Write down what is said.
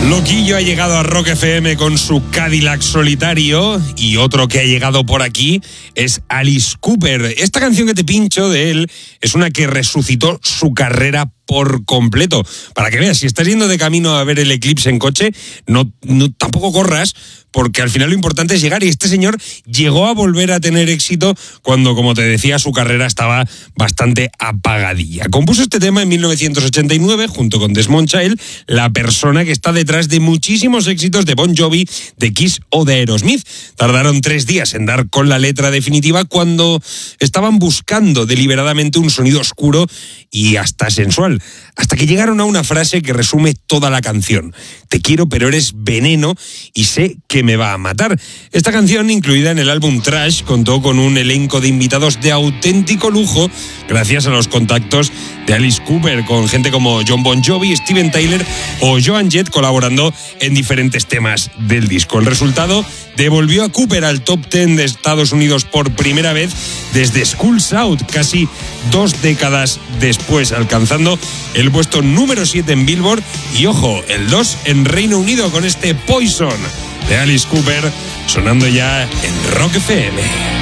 Loquillo ha llegado a Rock FM con su Cadillac solitario, y otro que ha llegado por aquí es Alice Cooper. Esta canción que te pincho de él es una que resucitó su carrera por completo. Para que veas, si estás yendo de camino a ver el eclipse en coche, no tampoco corras, porque al final lo importante es llegar, y este señor llegó a volver a tener éxito cuando, como te decía, su carrera estaba bastante apagadilla. Compuso este tema en 1989 junto con Desmond Child, la persona que está detrás de muchísimos éxitos de Bon Jovi, de Kiss o de Aerosmith. Tardaron 3 días en dar con la letra definitiva cuando estaban buscando deliberadamente un sonido oscuro y hasta sensual, hasta que llegaron a una frase que resume toda la canción: te quiero pero eres veneno y sé que me va a matar. Esta canción, incluida en el álbum Trash, contó con un elenco de invitados de auténtico lujo gracias a los contactos de Alice Cooper, con gente como Jon Bon Jovi, Steven Tyler o Joan Jett colaborando en diferentes temas del disco. El resultado devolvió a Cooper al top 10 de Estados Unidos por primera vez desde Schools Out, casi 2 décadas después, alcanzando el puesto número 7 en Billboard y, ojo, el 2 en Reino Unido, con este Poison de Alice Cooper sonando ya en Rock FM.